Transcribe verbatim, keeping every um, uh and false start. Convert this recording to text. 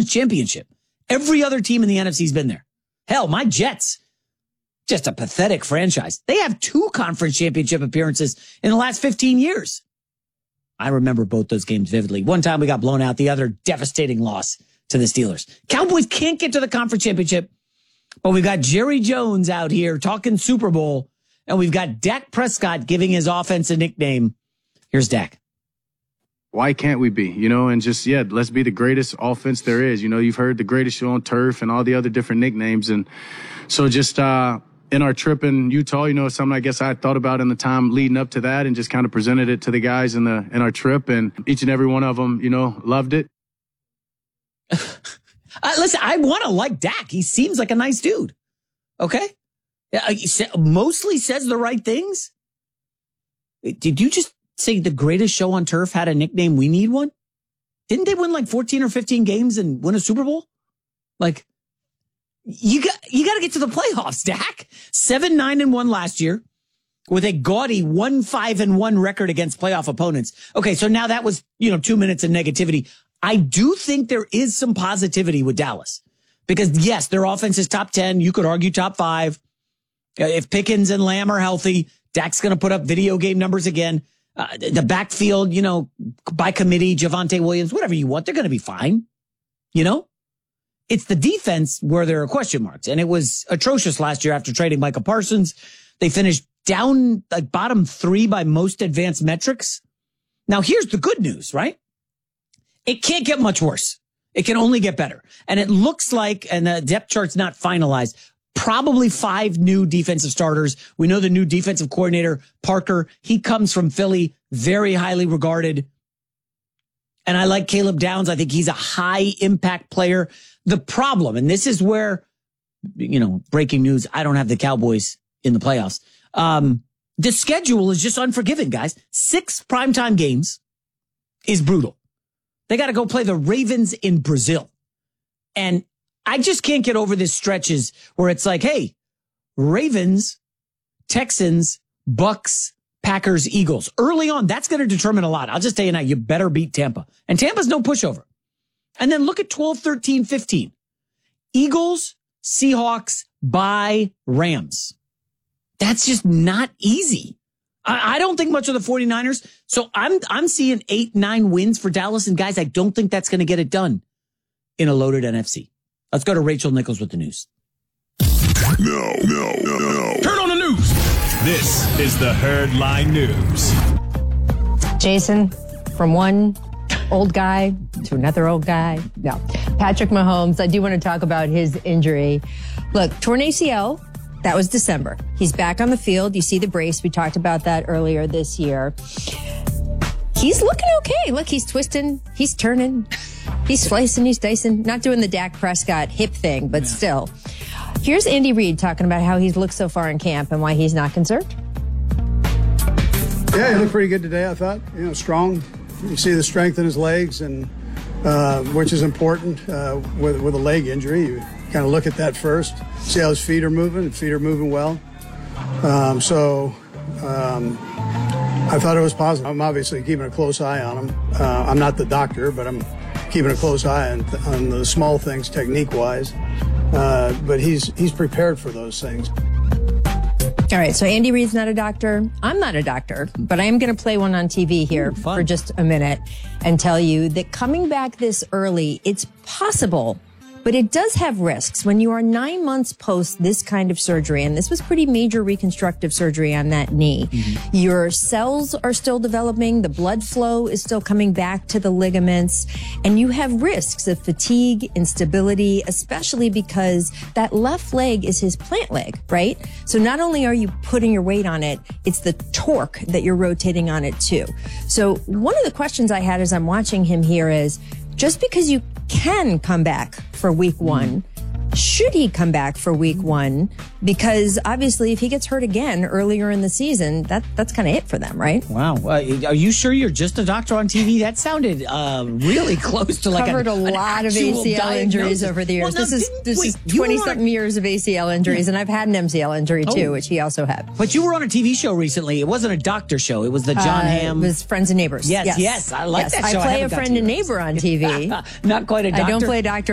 conference championship. Every other team in the N F C's been there. Hell, my Jets, just a pathetic franchise. They have two conference championship appearances in the last fifteen years. I remember both those games vividly. One time we got blown out, the other devastating loss to the Steelers. Cowboys can't get to the conference championship, but we've got Jerry Jones out here talking Super Bowl, and we've got Dak Prescott giving his offense a nickname. Here's Dak. Why can't we be, you know, and just, yeah, let's be the greatest offense there is. You know, you've heard the greatest show on turf and all the other different nicknames. And so just uh, in our trip in Utah, you know, something I guess I thought about in the time leading up to that and just kind of presented it to the guys in the in our trip. And each and every one of them, you know, loved it. uh, listen, I want to like Dak. He seems like a nice dude. Okay? Uh, he sa- mostly says the right things. Did you just say the greatest show on turf had a nickname? We need one. Didn't they win like fourteen or fifteen games and win a Super Bowl? Like, you got, you got to get to the playoffs, Dak. Seven, nine and one last year with a gaudy one, five and one record against playoff opponents. Okay. So now that was, you know, two minutes of negativity. I do think there is some positivity with Dallas because yes, their offense is top ten. You could argue top five. If Pickens and Lamb are healthy, Dak's going to put up video game numbers again. Uh, the backfield, you know, by committee, Javonte Williams, whatever you want, they're going to be fine. You know, it's the defense where there are question marks. And it was atrocious last year after trading Micah Parsons. They finished down like bottom three by most advanced metrics. Now, here's the good news, right? It can't get much worse. It can only get better. And it looks like, and the depth chart's not finalized, probably five new defensive starters. We know the new defensive coordinator, Parker. He comes from Philly, very highly regarded. And I like Caleb Downs. I think he's a high impact player. The problem, and this is where, you know, breaking news, I don't have the Cowboys in the playoffs. Um, the schedule is just unforgiving, guys. Six primetime games is brutal. They got to go play the Ravens in Brazil. And I just can't get over this stretches where it's like, hey, Ravens, Texans, Bucks, Packers, Eagles. Early on, that's going to determine a lot. I'll just tell you now, you better beat Tampa. And Tampa's no pushover. And then look at twelve, thirteen, fifteen. Eagles, Seahawks, bye, Rams. That's just not easy. I, I don't think much of the 49ers. So I'm I'm seeing eight, nine wins for Dallas. And guys, I don't think that's going to get it done in a loaded N F C. Let's go to Rachel Nichols with the news. No, no, no, no. Turn on the news. This is the Herd Line News. Jason, from one old guy to another old guy. No. Patrick Mahomes, I do want to talk about his injury. Look, torn A C L, that was December. He's back on the field. You see the brace. We talked about that earlier this year. He's looking okay. Look, he's twisting. He's turning. He's slicing, he's dicing, not doing the Dak Prescott hip thing, but yeah. Still. Here's Andy Reid talking about how he's looked so far in camp and why he's not concerned. Yeah, he looked pretty good today, I thought. You know, strong. You see the strength in his legs, and uh, which is important uh, with, with a leg injury. You kind of look at that first, see how his feet are moving. His feet are moving well. Um, so um, I thought it was positive. I'm obviously keeping a close eye on him. Uh, I'm not the doctor, but I'm keeping a close eye on, on the small things technique-wise. Uh, but he's he's prepared for those things. All right, so Andy Reid's not a doctor. I'm not a doctor, but I am going to play one on T V here Ooh, for just a minute and tell you that coming back this early, it's possible, but it does have risks. When you are nine months post this kind of surgery, and this was pretty major reconstructive surgery on that knee, mm-hmm. your cells are still developing, the blood flow is still coming back to the ligaments, and you have risks of fatigue, instability, especially because that left leg is his plant leg, right? So not only are you putting your weight on it, it's the torque that you're rotating on it too. So one of the questions I had as I'm watching him here is, just because you can come back for week one, should he come back for week one? Because obviously if he gets hurt again earlier in the season, that that's kind of it for them, right? Wow. Uh, are you sure you're just a doctor on T V? That sounded uh, really close to like Covered a, a lot of A C L injuries over the years. Well, now, this is this wait, is twenty-something years of A C L injuries, yeah. And I've had an M C L injury too, oh. which he also had. But you were on a T V show recently. It wasn't a doctor show. It was the John uh, Hamm. It was Friends and Neighbors. Yes, yes. yes. I like yes. that show. I play I a friend and neighbor on T V. Not quite a doctor. I don't play a doctor